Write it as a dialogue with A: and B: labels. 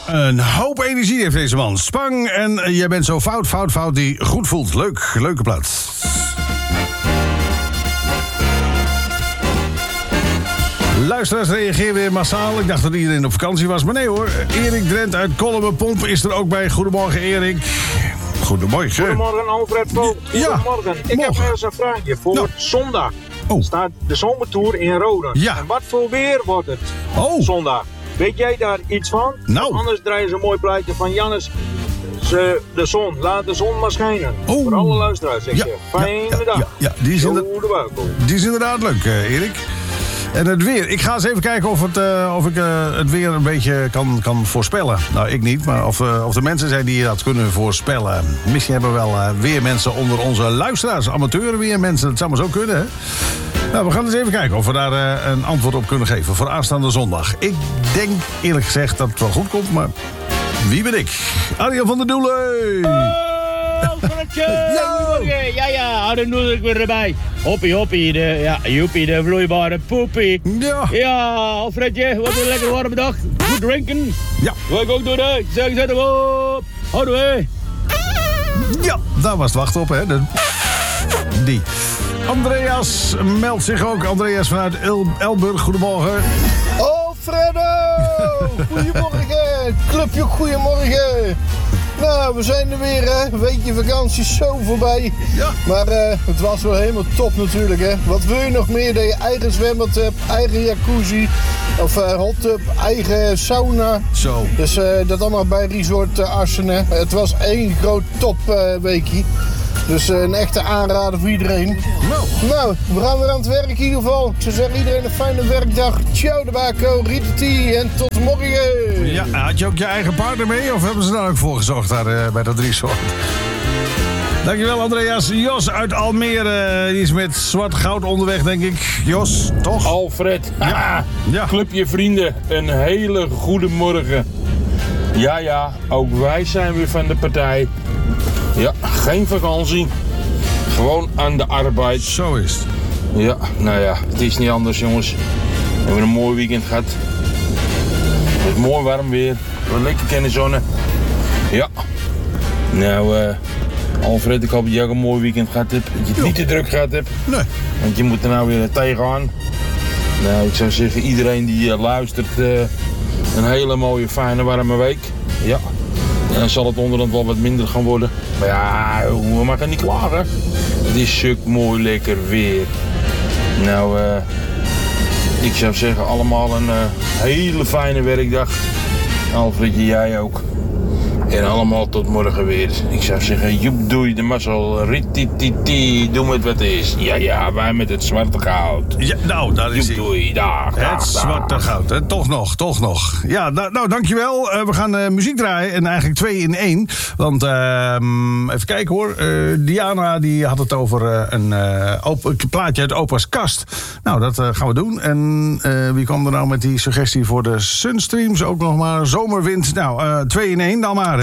A: Een hoop energie heeft deze man. Spang en jij bent zo fout die goed voelt. Leuke plaats. Luisteraars reageer weer massaal. Ik dacht dat iedereen op vakantie was, maar nee hoor. Erik Drent uit Kollenpomp is er ook bij. Goedemorgen Erik. Goedemorgen.
B: Goedemorgen Alfred Poot. Goedemorgen.
A: Ja,
B: ik heb eens een vraagje voor zondag. Staat de zomertour in Roden.
A: Ja.
B: En wat voor weer wordt het zondag? Weet jij daar iets van?
A: Nou.
B: Anders draaien ze een mooi plaatje van Jannes. De zon. Laat de zon maar schijnen. Voor alle luisteraars zeg je. Fijne dag.
A: Ja, die is inderdaad leuk, Erik. En het weer. Ik ga eens even kijken of ik het weer een beetje kan voorspellen. Nou, ik niet, maar of de mensen zijn die dat kunnen voorspellen. Misschien hebben we wel weermensen onder onze luisteraars. Amateur weermensen, dat zou maar zo kunnen, hè? Nou, we gaan eens even kijken of we daar een antwoord op kunnen geven voor aanstaande zondag. Ik denk eerlijk gezegd dat het wel goed komt, maar wie ben ik? Arjan van der Doelen!
C: Ja, dan doe ik weer erbij. Hoppie, de vloeibare poepie. Ja, Alfredje, wat een lekker warme dag. Goed drinken.
A: Ja.
C: Wil ik ook doen, hè? Ik zeg, zet hem op. Houden we.
A: Ja, daar was het wachten op, hè. Die. Andreas meldt zich ook. Andreas vanuit Elburg, goedemorgen.
D: Alfredo! Goedemorgen. Clubje, goedemorgen. Nou, we zijn er weer, hè. Een weekje vakantie is zo voorbij.
A: Ja.
D: Maar het was wel helemaal top natuurlijk, hè. Wat wil je nog meer? Dat je eigen zwembad hebt, eigen jacuzzi. Of hot tub, eigen sauna.
A: Zo.
D: Dus dat allemaal bij Resort Assen, hè. Het was één groot top weekje. Dus een echte aanrader voor iedereen. Nou, we gaan weer aan het werk in ieder geval. Ik zou zeggen, iedereen een fijne werkdag. Ciao de Baco, Rita en tot morgen.
A: Ja, had je ook je eigen partner mee? Of hebben ze daar ook voor gezorgd daar, bij dat resort? Dankjewel Andreas. Jos uit Almere, die is met zwart goud onderweg, denk ik. Jos, toch?
E: Alfred,
A: ja.
E: Clubje vrienden, een hele goede morgen. Ja, ook wij zijn weer van de partij. Ja, geen vakantie. Gewoon aan de arbeid.
A: Zo is het.
E: Ja, nou ja, het is niet anders jongens. We hebben een mooi weekend gehad. Het is mooi warm weer. We lekker kennen zonnen. Ja. Nou, Alfred, ik hoop dat je ook een mooi weekend gehad hebt. Dat je het niet te druk gehad hebt.
A: Nee.
E: Want je moet er nou weer tegenaan. Nou, ik zou zeggen, iedereen die luistert, een hele mooie, fijne, warme week. Ja. En dan zal het onderhand wel wat minder gaan worden. Maar ja, we mogen niet klagen. Het is zulk mooi lekker weer. Nou, ik zou zeggen allemaal een hele fijne werkdag. Alfredje, jij ook. En allemaal tot morgen weer. Ik zou zeggen, joep doei de mazzel. Ritititi, doe met wat is. Ja, wij met het zwarte goud.
A: Ja, nou, daar is
E: joep doei, dag.
A: Het zwarte goud, hè? Toch nog. Ja, nou, dankjewel. We gaan muziek draaien en eigenlijk 2 in 1. Want, even kijken hoor. Diana, die had het over een plaatje uit opa's kast. Nou, dat gaan we doen. En wie kwam er nou met die suggestie voor de Sunstreams? Ook nog maar zomerwind. Nou, 2 in 1 dan maar.